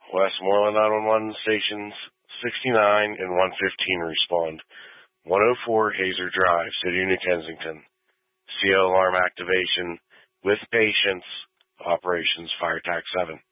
Westmoreland 911 stations 69 and 115 respond. 104 Hazer Drive, City of New Kensington. CO alarm activation with patients. Operations Fire TAC 7.